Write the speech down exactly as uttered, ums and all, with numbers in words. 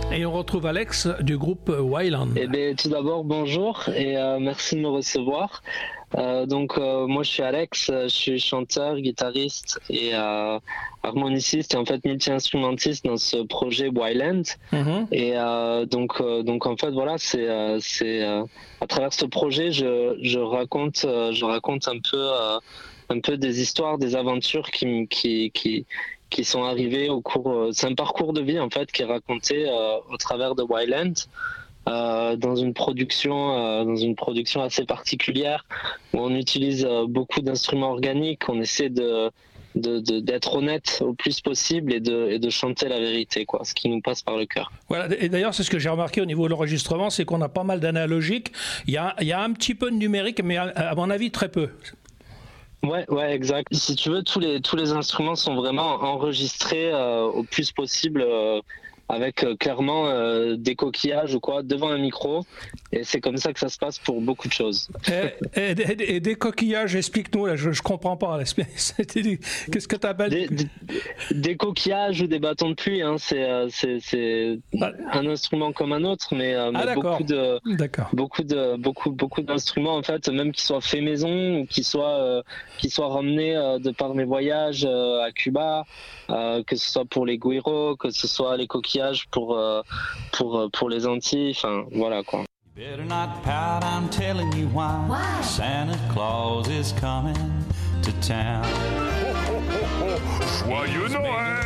Et on retrouve Alex du groupe Wyland. Eh bien, tout d'abord, bonjour et euh, merci de me recevoir. Euh, donc, euh, moi, je suis Alex, je suis chanteur, guitariste et euh, harmoniciste et en fait multi-instrumentiste dans ce projet Wyland. Mm-hmm. Et euh, donc, euh, donc, en fait, voilà, c'est, euh, c'est euh, à travers ce projet, je, je raconte, euh, je raconte un peu, euh, un peu des histoires, des aventures qui, qui, qui qui sont arrivés au cours, euh, c'est un parcours de vie en fait qui est raconté euh, au travers de Wyland euh, dans une production, euh, dans une production assez particulière où on utilise euh, beaucoup d'instruments organiques, on essaie de, de, de d'être honnête au plus possible et de, et de chanter la vérité, quoi, ce qui nous passe par le cœur. Voilà, et d'ailleurs c'est ce que j'ai remarqué au niveau de l'enregistrement, c'est qu'on a pas mal d'analogiques, il y a, il y a un petit peu de numérique, mais à, à mon avis très peu. Ouais, ouais, exact. Si tu veux, tous les tous les instruments sont vraiment enregistrés euh, au plus possible euh, avec euh, clairement euh, des coquillages ou quoi devant un micro, et c'est comme ça que ça se passe pour beaucoup de choses. Et, et, et, et des coquillages, explique-nous là, je je comprends pas. Qu'est-ce que tu appelles des, des, des coquillages ou des bâtons de pluie, hein, c'est c'est c'est ah. un instrument comme un autre, mais, euh, mais ah, beaucoup de d'accord. beaucoup de beaucoup beaucoup d'instruments en fait, même qui soient faits maison ou qui soient euh, qui soient ramenés euh, de par mes voyages euh, à Cuba, euh, que ce soit pour les güiros, que ce soit les coquillages pour euh, pour pour les Antilles, enfin voilà quoi. Better not pout, I'm telling you why. Why? Santa Claus is coming to town. Joyeux Noël!